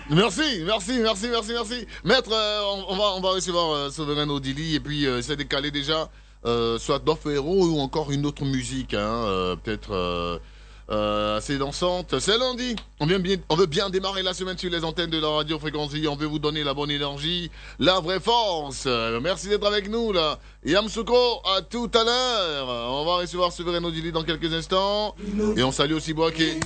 Merci. Maître, on va recevoir Souverain Odili et puis c'est décalé déjà, soit Dorfero ou encore une autre musique, hein, peut-être assez dansante. C'est lundi. On veut bien démarrer la semaine sur les antennes de la radio Fréquency. On veut vous donner la bonne énergie, la vraie force. Merci d'être avec nous là. Yamsuko, à tout à l'heure. On va recevoir Souverain Odili dans quelques instants. Et on salue aussi Boaké.